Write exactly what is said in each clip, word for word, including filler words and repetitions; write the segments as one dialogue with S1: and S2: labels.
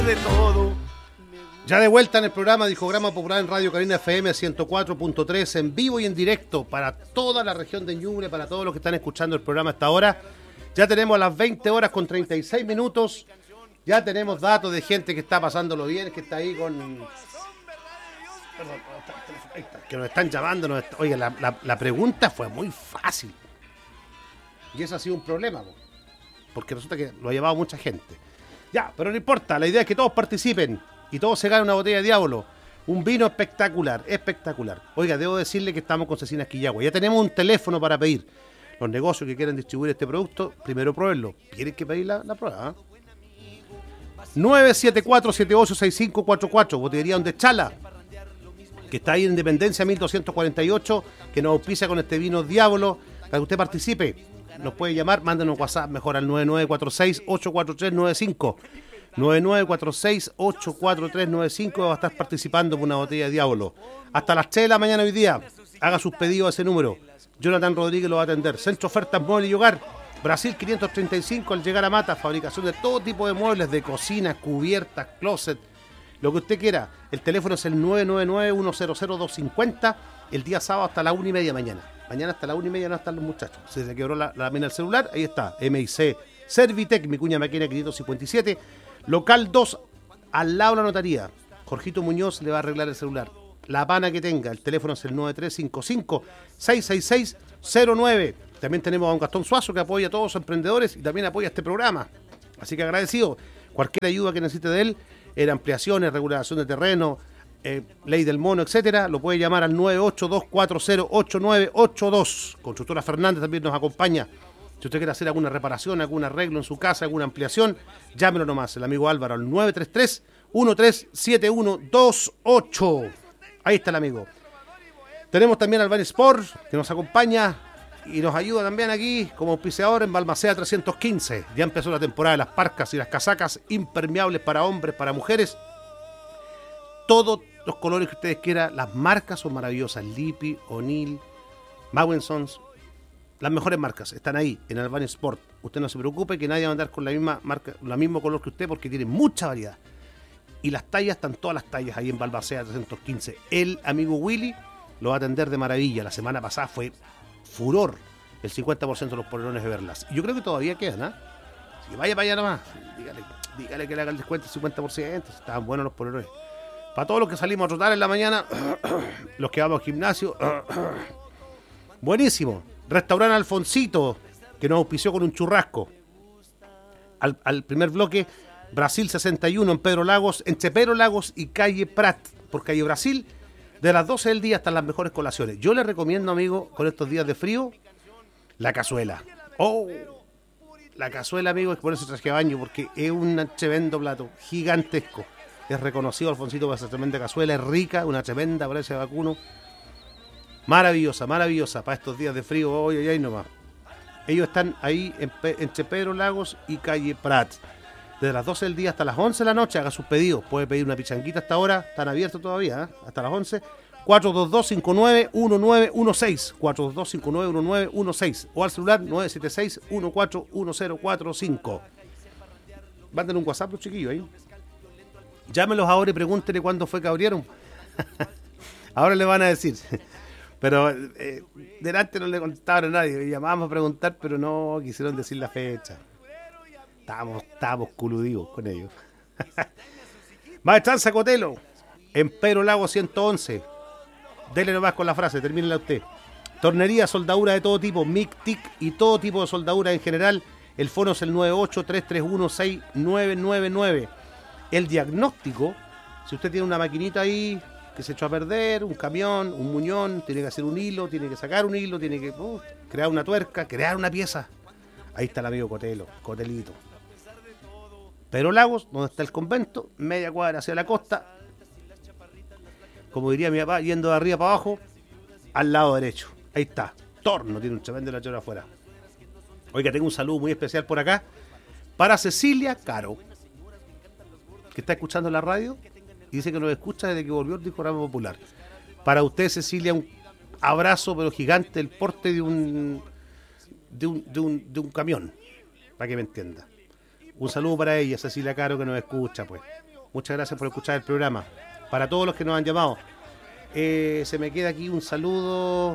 S1: De todo. Ya de vuelta en el programa Discograma Popular en Radio Carolina F M ciento cuatro punto tres, en vivo y en directo para toda la región de Ñuble, para todos los que están escuchando el programa hasta ahora. Ya tenemos las veinte horas con treinta y seis minutos. Ya tenemos datos de gente que está pasándolo bien, que está ahí con... Perdón, ahí está, que nos están llamando. Nos está... Oiga, la, la, la pregunta fue muy fácil. Y eso ha sido un problema, porque resulta que lo ha llevado mucha gente. Ya, pero no importa, la idea es que todos participen y todos se ganen una botella de Diablo. Un vino espectacular, espectacular. Oiga, debo decirle que estamos con Cecinas Quillagua. Ya tenemos un teléfono para pedir. Los negocios que quieran distribuir este producto, primero pruébenlo. Tienen que pedir la, la prueba, ¿eh? nueve siete cuatro, siete ocho seis cinco cuatro cuatro, Botillería Donde Chala, que está ahí en Independencia mil doscientos cuarenta y ocho, que nos auspicia con este vino Diablo, para que usted participe. Nos puede llamar, mándenos WhatsApp mejor al nueve nueve cuatro seis, ocho cuatro tres nueve cinco. nueve nueve cuatro seis, ocho cuatro tres nueve cinco. Va a estar participando por una botella de Diablo. Hasta las tres de la mañana hoy día. Haga sus pedidos a ese número. Jonathan Rodríguez lo va a atender. Centro Ofertas Muebles y Hogar. Brasil quinientos treinta y cinco al llegar a Mata. Fabricación de todo tipo de muebles, de cocina, cubiertas, closet, lo que usted quiera. El teléfono es el nueve nueve nueve, uno cero cero, dos cinco cero. El día sábado hasta la una y media mañana. Mañana hasta la una y media no están los muchachos. Si se quebró la, la mina del celular, ahí está. M I C Servitec, mi cuña máquina quinientos cincuenta y siete. Local dos, al lado de la notaría. Jorgito Muñoz le va a arreglar el celular. La pana que tenga. El teléfono es el nueve tres cinco cinco, seis seis seis, cero nueve. También tenemos a don Gastón Suazo, que apoya a todos los emprendedores y también apoya este programa. Así que agradecido. Cualquier ayuda que necesite de él, en ampliaciones, regulación de terreno, eh, ley del mono, etcétera, lo puede llamar al nueve ocho dos cuatro cero, ocho nueve ocho dos. Constructora Fernández también nos acompaña. Si usted quiere hacer alguna reparación, algún arreglo en su casa, alguna ampliación, llámelo nomás, el amigo Álvaro, al nueve tres tres, uno tres siete uno dos ocho. Ahí está el amigo. Tenemos también al Van Sport, que nos acompaña y nos ayuda también aquí como auspiciador en Balmaceda trescientos quince. Ya empezó la temporada de las parcas y las casacas impermeables para hombres, para mujeres. Todos los colores que ustedes quieran, las marcas son maravillosas. Lippi, O'Neill, Mawensons, las mejores marcas están ahí en Albany Sport. Usted no se preocupe que nadie va a andar con la misma marca, el mismo color que usted, porque tiene mucha variedad. Y las tallas, están todas las tallas ahí en Balmaceda trescientos quince. El amigo Willy lo va a atender de maravilla. La semana pasada fue furor el cincuenta por ciento de los polerones de Verlas. Y yo creo que todavía quedan, ¿ah? ¿eh? Si vaya para allá nomás, dígale, dígale que le haga el descuento del cincuenta por ciento. Estaban buenos los polerones. Para todos los que salimos a trotar en la mañana, los que vamos al gimnasio, buenísimo. Restaurante Alfonsito, que nos auspició con un churrasco. Al, al primer bloque, Brasil sesenta y uno en Pedro Lagos, entre Pedro Lagos y calle Prat, por calle Brasil, de las doce del día hasta las mejores colaciones. Yo les recomiendo, amigo, con estos días de frío, la cazuela. Oh, la cazuela, amigo, es por eso traje baño, porque es un tremendo plato, gigantesco. Es reconocido Alfonsito por esa tremenda cazuela, es rica, una tremenda, parece vacuno. Maravillosa, maravillosa, para estos días de frío, hoy, hoy, hoy nomás. Ellos están ahí en, entre Pedro Lagos y calle Prat. Desde las doce del día hasta las once de la noche, haga sus pedidos. Puede pedir una pichanguita hasta ahora, están abiertos todavía, ¿eh? Hasta las once. cuatro dos dos, cinco nueve uno nueve uno seis, cuatro dos dos, cinco nueve uno nueve uno seis, o al celular nueve siete seis, uno cuatro uno cero cuatro cinco. Manden un WhatsApp los chiquillos ahí. Llámelos ahora y pregúntenle cuándo fue que abrieron. Ahora le van a decir. Pero eh, delante no le contestaron a nadie. Llamábamos a preguntar, pero no quisieron decir la fecha. Estábamos, estábamos coludidos con ellos. Maestranza Cotelo, en Pedro Lago ciento once. Dele nomás con la frase, termínela usted. Tornería, soldadura de todo tipo, M I C, T I C y todo tipo de soldadura en general. El fono es el nueve ocho tres tres uno seis nueve nueve nueve. El diagnóstico, si usted tiene una maquinita ahí que se echó a perder, un camión, un muñón, tiene que hacer un hilo, tiene que sacar un hilo, tiene que uh, crear una tuerca, crear una pieza. Ahí está el amigo Cotelo, Cotelito. Pedro Lagos, donde está el convento, media cuadra hacia la costa, como diría mi papá, yendo de arriba para abajo, al lado derecho. Ahí está, Torno, tiene un tremendo lachero afuera. Oiga, tengo un saludo muy especial por acá para Cecilia Caro, que está escuchando la radio y dice que nos escucha desde que volvió el Discograma Popular. Para usted, Cecilia, un abrazo pero gigante, el porte de un de un, de un, de un camión, para que me entienda. Un saludo para ella, Cecilia Caro, que nos escucha, pues. Muchas gracias por escuchar el programa. Para todos los que nos han llamado. Eh, se me queda aquí un saludo.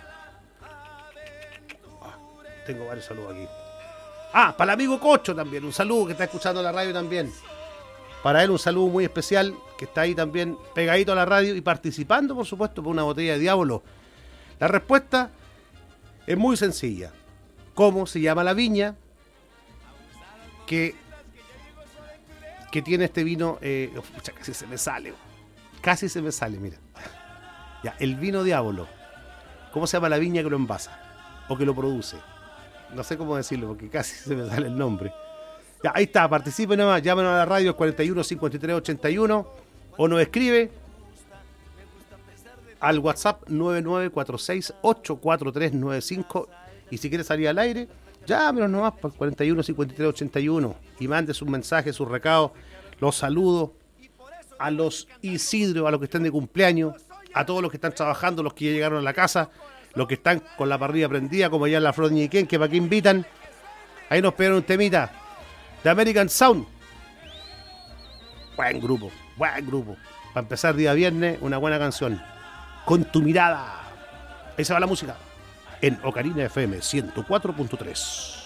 S1: Ah, tengo varios saludos aquí. Ah, para el amigo Cocho también. Un saludo que está escuchando la radio también. Para él un saludo muy especial, que está ahí también pegadito a la radio y participando, por supuesto, por una botella de Diablo. La respuesta es muy sencilla. ¿Cómo se llama la viña que, que tiene este vino? Eh, oh, pucha, casi se me sale. Casi se me sale, mira. Ya, el vino Diablo. ¿Cómo se llama la viña que lo envasa? O que lo produce. No sé cómo decirlo, porque casi se me sale el nombre. Ya, ahí está, participen nomás, llámenos a la radio cuarenta y uno cincuenta y tres ochenta y uno o nos escribe al WhatsApp nueve nueve cuatro seis ocho cuatro tres nueve cinco y si quiere salir al aire, llámenos nomás para el cuarenta y uno cincuenta y tres ochenta y uno y mande sus mensajes, sus recados, los saludos a los Isidro, a los que estén de cumpleaños, a todos los que están trabajando, los que ya llegaron a la casa, los que están con la parrilla prendida, como allá en la Flor Ñiquén, que para qué invitan. Ahí nos pegaron un temita de American Sound. Buen grupo, buen grupo. Para empezar día viernes, una buena canción. Con tu mirada. Ahí se va la música. En Ocarina F M ciento cuatro punto tres.